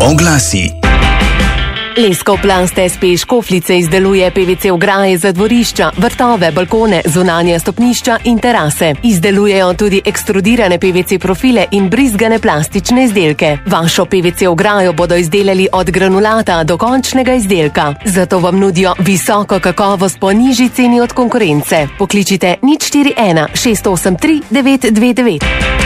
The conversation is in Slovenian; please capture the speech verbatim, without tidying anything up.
Oglasi. Leskoplast S P Škofljice izdeluje P V C ograje za dvorišča, vrtove, balkone, zunanja stopnišča in terase. Izdelujejo tudi ekstrudirane P V C profile in brizgane plastične izdelke. Vašo P V C ograjo bodo izdelali od granulata do končnega izdelka. Zato vam nudijo visoko kakovost po nižji ceni od konkurence. Pokličite nič štiri ena šest osem tri devet dve devet.